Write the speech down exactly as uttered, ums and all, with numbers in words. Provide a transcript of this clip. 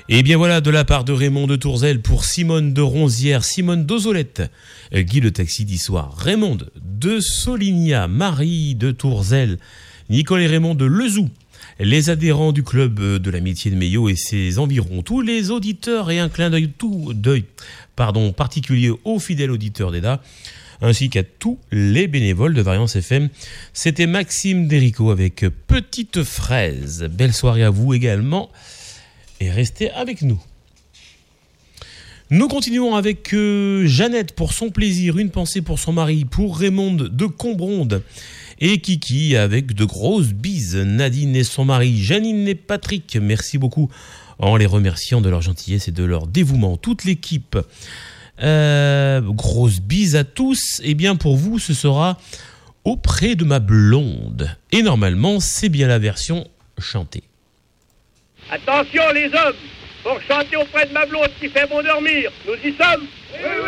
Et bien voilà, de la part de Raymond de Tourzel pour Simone de Ronzière, Simone d'Ozolette, Guy le taxi d'Issoire, Raymond de Soligna, Marie de Tourzel, Nicole et Raymond de Lezoux, les adhérents du club de l'amitié de Meillot et ses environs, tous les auditeurs et un clin d'œil tout d'œil, pardon, particulier aux fidèles auditeurs d'Eda, ainsi qu'à tous les bénévoles de Variance F M. C'était Maxime Derico avec Petite Fraise. Belle soirée à vous également et restez avec nous. Nous continuons avec euh, Jeannette pour son plaisir, une pensée pour son mari, pour Raymond de Combronde et Kiki avec de grosses bises, Nadine et son mari, Janine et Patrick, merci beaucoup en les remerciant de leur gentillesse et de leur dévouement, toute l'équipe. Euh, grosse bise à tous. Et bien pour vous ce sera Auprès de ma blonde, et normalement c'est bien la version chantée. Attention les hommes, pour chanter Auprès de ma blonde qui fait bon dormir, nous y sommes. Oui.